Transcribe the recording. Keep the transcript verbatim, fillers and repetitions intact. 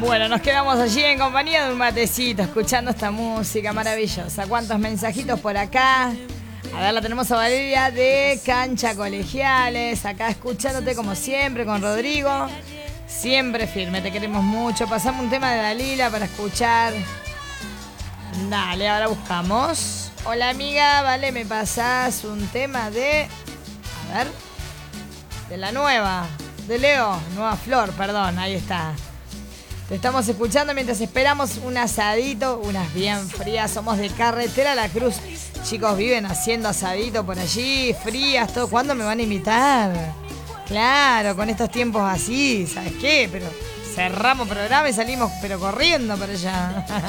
Bueno, nos quedamos allí en compañía de un matecito, escuchando esta música maravillosa. ¿Cuántos mensajitos por acá? A ver, la tenemos a Valeria de Cancha Colegiales, acá escuchándote como siempre con Rodrigo. Siempre firme, te queremos mucho. Pasamos un tema de Dalila para escuchar. Dale, ahora buscamos. Hola amiga, vale, me pasás un tema de... A ver. De la nueva, de Leo, Nueva Flor, perdón, ahí está. Te estamos escuchando mientras esperamos un asadito, unas bien frías. Somos de Carretera La Cruz. Chicos, viven haciendo asadito por allí, frías, todo. ¿Cuándo me van a invitar? Claro, con estos tiempos así, ¿sabes qué? Pero cerramos programa y salimos, pero corriendo para allá.